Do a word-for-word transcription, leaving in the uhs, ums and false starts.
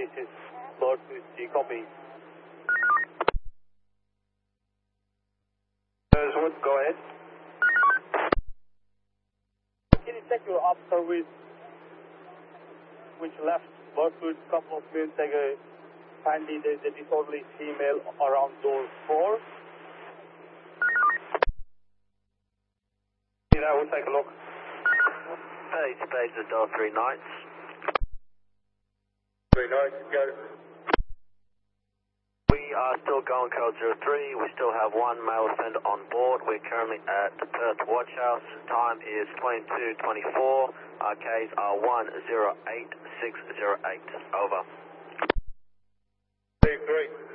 this is Lord Whiskey, copy. Rosewood, go ahead. Can you check your up service which left Birdwood a couple of minutes ago? Finally, there's a disorderly female around door four. You know, we'll take a look. Page, page of door three nights. Three nights, go. We are still going code zero three. We still have one male offender on board. We're currently at the Perth Watch House. Time is twenty-two twenty-four. Our Ks are one zero eight six zero eight. Over. Three, three.